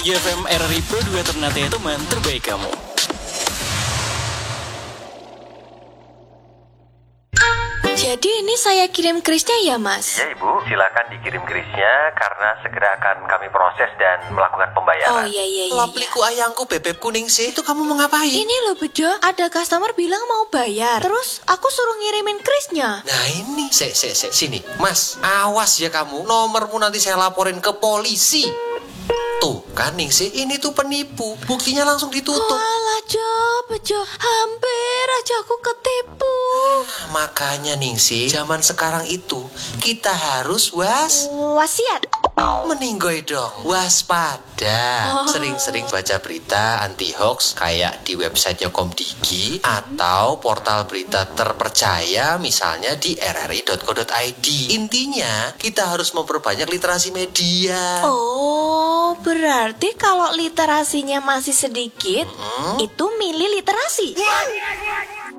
GFM RRI Pro 2 Ternate, teman terbaik kamu. Jadi ini saya kirim krisnya ya, Mas? Ya, Ibu, silakan dikirim krisnya karena segera akan kami proses dan melakukan pembayaran. Oh iya. Lapliku ayangku bebek kuning sih. Itu kamu mau ngapain? Ini loh Bejo, ada customer bilang mau bayar. Terus aku suruh ngirimin krisnya. Nah ini, sini. Mas, awas ya kamu. Nomormu nanti saya laporin ke polisi. Tuh kan Ningsih, ini tuh penipu. Buktinya langsung ditutup. Walah Bejo, hampir aja aku ketipu. Makanya Ningsih, zaman sekarang itu kita harus Wasiat. meninggoy dong, waspada. Sering-sering baca berita anti hoax kayak di websitenya Komdigi atau portal berita terpercaya misalnya di rri.co.id. Intinya kita harus memperbanyak literasi media. Oh, berarti kalau literasinya masih sedikit, itu milih literasi.